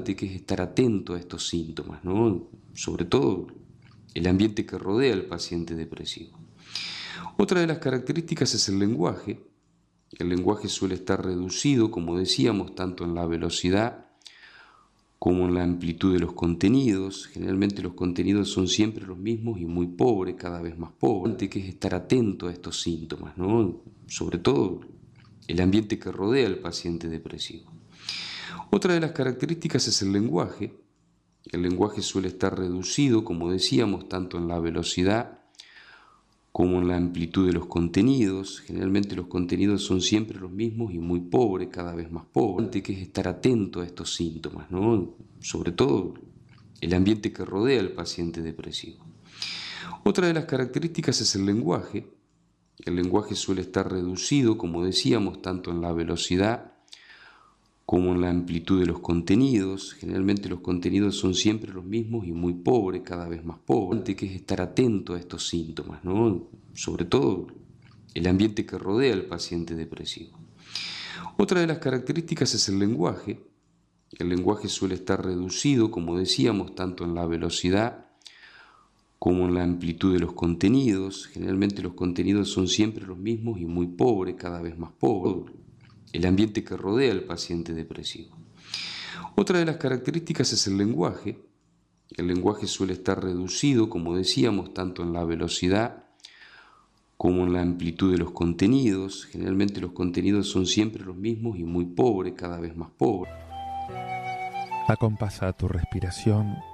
importante que es estar atento a estos síntomas, ¿no? Sobre todo el ambiente que rodea al paciente depresivo. Otra de las características es el lenguaje. El lenguaje suele estar reducido, como decíamos, tanto en la velocidad como en la amplitud de los contenidos. Generalmente los contenidos son siempre los mismos y muy pobres, cada vez más pobres. Que es estar atento a estos síntomas, ¿no? Sobre todo el ambiente que rodea al paciente depresivo. Otra de las características es el lenguaje. El lenguaje suele estar reducido, como decíamos, tanto en la velocidad como en la amplitud de los contenidos. Generalmente los contenidos son siempre los mismos y muy pobres, cada vez más pobres. Que es estar atento a estos síntomas, ¿no? Sobre todo el ambiente que rodea al paciente depresivo. Otra de las características es el lenguaje. El lenguaje suele estar reducido, como decíamos, tanto en la velocidad como en la amplitud de los contenidos. Generalmente los contenidos son siempre los mismos y muy pobres, cada vez más pobres. Que es estar atento a estos síntomas, ¿no? Sobre todo el ambiente que rodea al paciente depresivo. Otra de las características es el lenguaje. El lenguaje suele estar reducido, como decíamos, tanto en la velocidad como en la amplitud de los contenidos. Generalmente los contenidos son siempre los mismos y muy pobres, cada vez más pobres. El ambiente que rodea al paciente depresivo. Otra de las características es el lenguaje. El lenguaje suele estar reducido, como decíamos, tanto en la velocidad como en la amplitud de los contenidos. Generalmente los contenidos son siempre los mismos y muy pobres, cada vez más pobres. Acompasa tu respiración